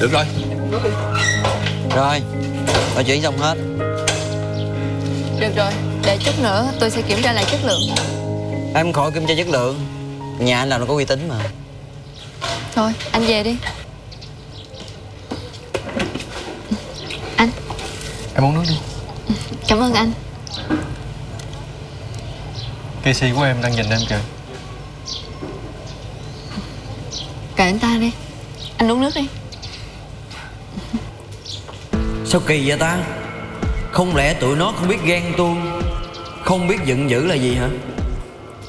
Được rồi. Rồi, mọi chuyện xong hết. Được rồi, để chút nữa tôi sẽ kiểm tra lại chất lượng. Em khỏi kiểm tra chất lượng. Nhà anh làm nó có uy tín mà. Thôi, anh về đi. Anh. Em uống nước đi. Cảm ơn anh. Casey của em đang nhìn em kìa. Kệ anh ta đi. Anh uống nước đi. Sao kỳ vậy ta? Không lẽ tụi nó không biết ghen tuông, không biết giận dữ là gì hả?